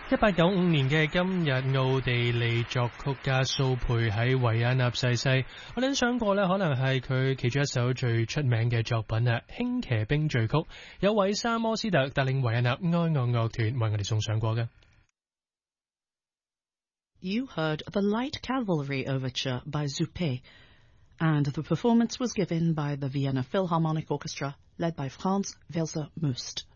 1895年嘅今日，奧地利作曲家蘇佩喺維也納逝世。我哋想過呢，可能係佢其中一首最出名嘅作品啊，輕騎兵序曲，有韋沙摩斯特帶領維也納哀樂樂團為我哋送上過嘅。 You heard the Light Cavalry Overture by Zuppe, and the performance was given by the Vienna Philharmonic Orchestra, led by Franz Welser-Möst.